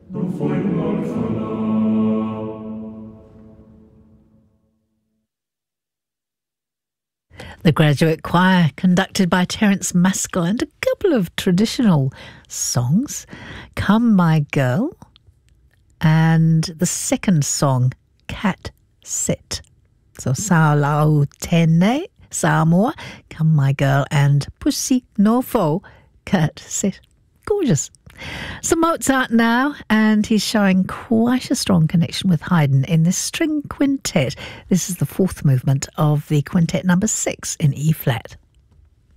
The Graduate Choir, conducted by Terence Maskell, and a couple of traditional songs, Come My Girl, and the second song, Cat Sit. So Sao Lau Tene, Samoa, Come My Girl, and Pussy No Fo, Cat Sit. Gorgeous. So Mozart now, and he's showing quite a strong connection with Haydn in this string quintet. This is the fourth movement of the quintet number 6 in E-flat.